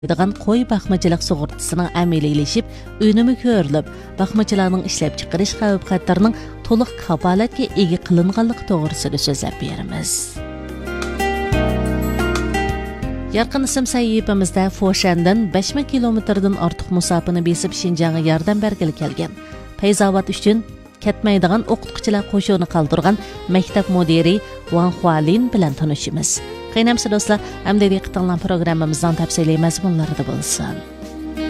Degan qo'y baxmachilik sug'urtasining amaliylashib, önümü ko'rilib, baxmachilarning ishlab chiqarish xavf-xatarning to'liq kafolatga ega qilinganligi to'g'risida so'zlab beramiz. Yarqin ism sahifamizda Foshandan 5000 kilometrdan ortiq musofani besib Şinjan'a yordam bergili kelgan. Payzovat uchun ketmaydigan o'qituvchilar qo'shini qoldirgan maktab mudiri Wang Hualin bilan tanishimiz. Qaynamsa do'stlar, hamda diqqatinglar programmamizdan tafsiliy mazmunlarida bo'lsin.